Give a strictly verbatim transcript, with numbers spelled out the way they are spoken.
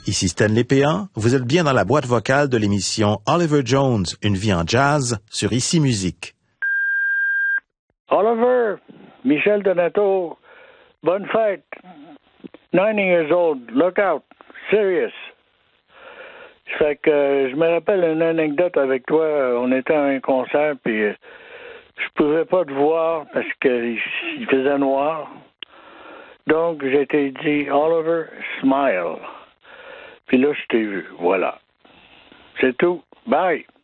Ici Stanley Péan, vous êtes bien dans la boîte vocale de l'émission Oliver Jones, Une vie en jazz sur Ici Musique. Oliver, Michel Donato, bonne fête. ninety years old, look out, serious. Fait que euh, je me rappelle une anecdote avec toi. On était à un concert, puis euh, je pouvais pas te voir parce qu'il il faisait noir. Donc, j'ai été dit, Oliver, smile. Puis là, je t'ai vu. Voilà. C'est tout. Bye.